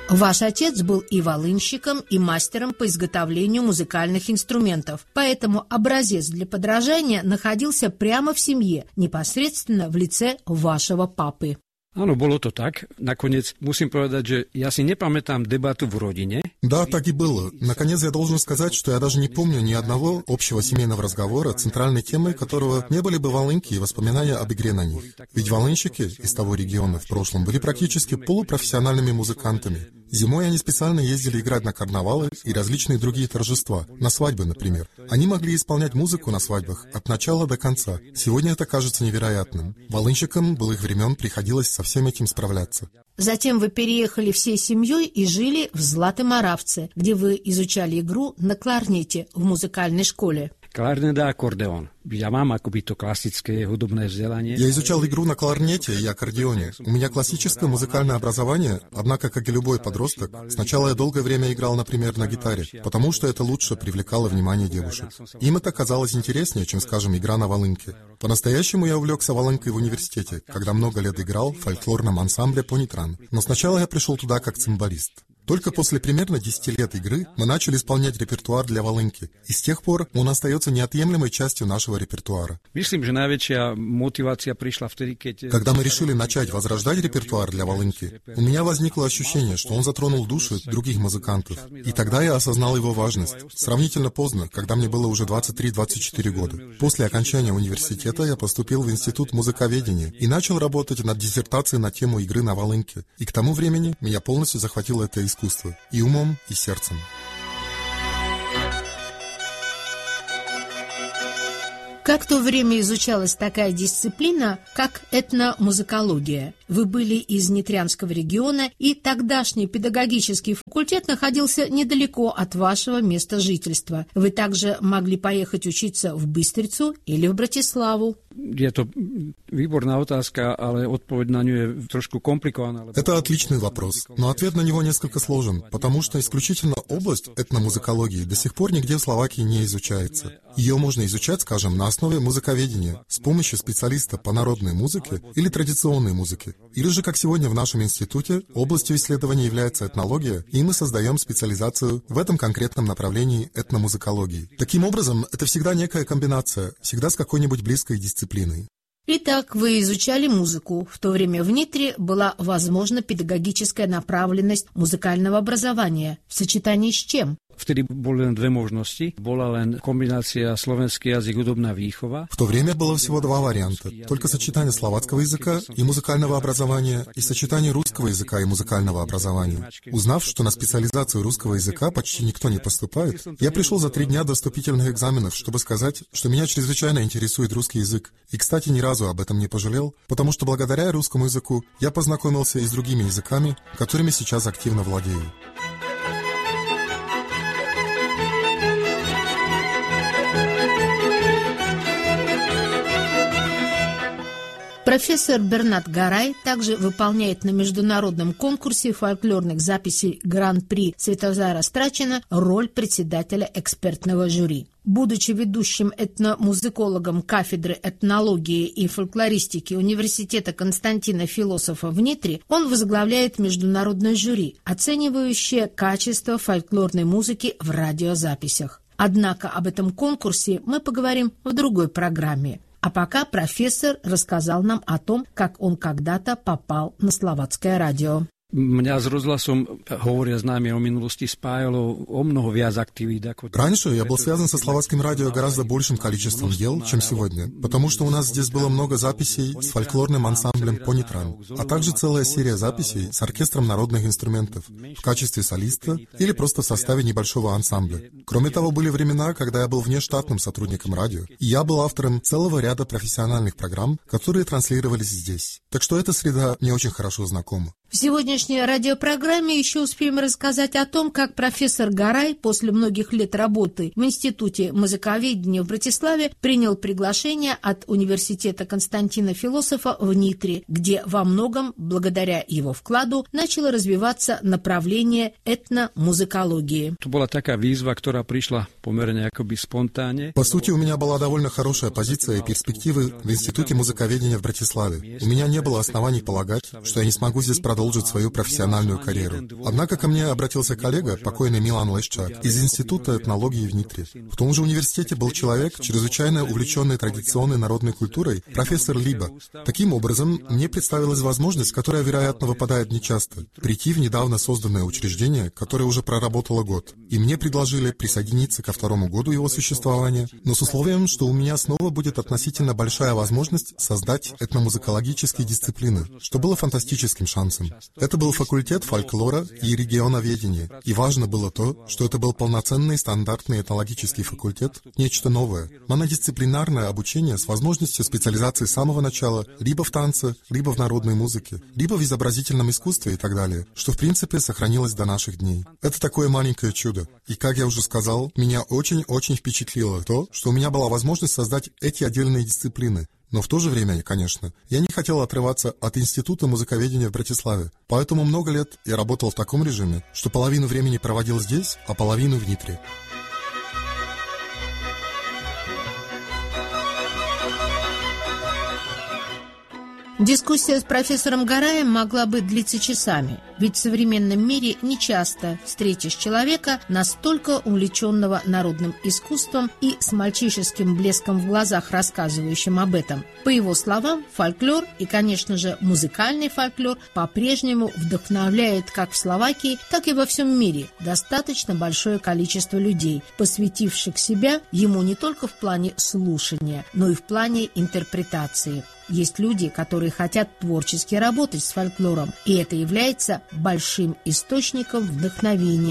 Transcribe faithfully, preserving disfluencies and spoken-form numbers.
Ваш отец был и волынщиком, и мастером по изготовлению музыкальных инструментов, поэтому образец для подражания находился прямо в семье, непосредственно в лице вашего папы. Áno, bolo to tak. Nakoniec musím povedať, že ja si nepamätám debatu v rodine. Да, так и было. Наконец, я должен сказать, что я даже не помню ни одного общего семейного разговора, центральной темой которого не были бы волынки и воспоминания об игре на них. Ведь волынщики из того региона в прошлом были практически полупрофессиональными музыкантами. Зимой они специально ездили играть на карнавалы и различные другие торжества, на свадьбы, например. Они могли исполнять музыку на свадьбах от начала до конца. Сегодня это кажется невероятным. Волынщикам былых времен приходилось со всем этим справляться. Затем вы переехали всей семьей и жили в Златоmoravce, где вы изучали игру на кларнете в музыкальной школе. Klarinet a akordeón. Ja mám akoby to klasické hudobné vzdelanie. Я изучал игру на кларнете и аккордеоне. У меня классическое музыкальное образование, однако, как и любой подросток, сначала я долгое время играл, например, на гитаре, потому что это лучше привлекало внимание девушек. Им это казалось интереснее, чем, скажем, игра на волынке. По-настоящему я увлекся волынкой в университете, когда много лет играл в фольклорном ансамбле «Понитран». Но сначала я пришел туда как цимбалист. Только после примерно десяти лет игры мы начали исполнять репертуар для волынки, и с тех пор он остается неотъемлемой частью нашего репертуара. Myslím, že najväčšia motivácia prišla vtedy, keď... Когда мы решили начать возрождать репертуар для волынки, у меня возникло ощущение, что он затронул души других музыкантов, и тогда я осознал его важность. Сравнительно поздно, когда мне было уже двадцать три — двадцать четыре года. После окончания университета я поступил в Институт музыковедения и начал работать над диссертацией на тему игры на волынке, и к тому времени меня полностью захватило это искусство. И умом, и сердцем. Как в то время изучалась такая дисциплина, как этномузыкология? Вы были из Нитрянского региона, и тогдашний педагогический факультет находился недалеко от вашего места жительства. Вы также могли поехать учиться в Быстрицу или в Братиславу. Je to výborná otázka, ale odpoveď na ňu je trošku komplikovaná. Это отличный вопрос, но ответ на него несколько сложен, потому что исключительно область этномузыкологии до сих пор нигде в Словакии не изучается. Ее можно изучать, скажем, на основе музыковедения, с помощью специалиста по народной музыке или традиционной музыке. Или же, как сегодня в нашем институте, областью исследования является этнология, и мы создаем специализацию в этом конкретном направлении этномузыкологии. Таким образом, это всегда некая комбинация, всегда с какой-нибудь близкой дисциплиной. Итак, вы изучали музыку. В то время в Нитре была возможна педагогическая направленность музыкального образования. В сочетании с чем? Vtedy boli len dve možnosti. Bola len kombinácia slovenský jazyk, hudobná výchova. В то время было всего два варианта. Только сочетание словацкого языка и музыкального образования и сочетание русского языка и музыкального образования. Узнав, что на специализацию русского языка почти никто не поступает, я пришел за три дня до вступительных экзаменов, чтобы сказать, что меня чрезвычайно интересует русский язык. И, кстати, ни разу об этом не пожалел, потому что благодаря русскому языку я познакомился и с другими языками, которыми сейчас активно владею. Профессор Бернат Гарай также выполняет на международном конкурсе фольклорных записей Гран-при Светозара Страчина роль председателя экспертного жюри. Будучи ведущим этномузыкологом кафедры этнологии и фольклористики Университета Константина Философа в Нитре, он возглавляет международное жюри, оценивающее качество фольклорной музыки в радиозаписях. Однако об этом конкурсе мы поговорим в другой программе. А пока профессор рассказал нам о том, как он когда-то попал на словацкое радио. Mňa s rozhlasom, hovoria známe o minulosti, spájalo o mnoho viac aktivít ako... Раньше я был связан со словацким радио гораздо большим количеством дел, чем сегодня, потому что у нас здесь было много записей с фольклорным ансамблем «Понитран», а также целая серия записей с оркестром народных инструментов в качестве солиста или просто в составе небольшого ансамбля. Кроме того, были времена, когда я был внештатным сотрудником радио, и я был автором целого ряда профессиональных программ, которые транслировались здесь. Так что эта среда мне очень хорошо знакома. В сегодняшней радиопрограмме еще успеем рассказать о том, как профессор Гарай после многих лет работы в Институте музыковедения в Братиславе принял приглашение от Университета Константина Философа в Нитре, где во многом, благодаря его вкладу, начало развиваться направление этномузыкологии. Это была такая výzva, которая пришла померно якобы спонтанне. По сути, у меня была довольно хорошая позиция и перспективы в Институте музыковедения в Братиславе. У меня не было оснований полагать, что я не смогу здесь продолжать продолжить свою профессиональную карьеру. Однако ко мне обратился коллега, покойный Милан Лещак, из Института этнологии в Нитре. В том же университете был человек, чрезвычайно увлеченный традиционной народной культурой, профессор Либа. Таким образом, мне представилась возможность, которая, вероятно, выпадает нечасто, прийти в недавно созданное учреждение, которое уже проработало год. И мне предложили присоединиться ко второму году его существования, но с условием, что у меня снова будет относительно большая возможность создать этномузыкологические дисциплины, что было фантастическим шансом. Это был факультет фольклора и регионоведения, и важно было то, что это был полноценный стандартный этнологический факультет, нечто новое, монодисциплинарное обучение с возможностью специализации с самого начала либо в танце, либо в народной музыке, либо в изобразительном искусстве и так далее, что в принципе сохранилось до наших дней. Это такое маленькое чудо. И, как я уже сказал, меня очень-очень впечатлило то, что у меня была возможность создать эти отдельные дисциплины. Но в то же время, конечно, я не хотел отрываться от Института музыковедения в Братиславе. Поэтому много лет я работал в таком режиме, что половину времени проводил здесь, а половину в Нитре. Дискуссия с профессором Гараем могла бы длиться часами, ведь в современном мире нечасто встретишь человека, настолько увлеченного народным искусством и с мальчишеским блеском в глазах рассказывающим об этом. По его словам, фольклор и, конечно же, музыкальный фольклор по-прежнему вдохновляет как в Словакии, так и во всем мире достаточно большое количество людей, посвятивших себя ему не только в плане слушания, но и в плане интерпретации. Есть люди, которые хотят творчески работать с фольклором, и это является большим источником вдохновения.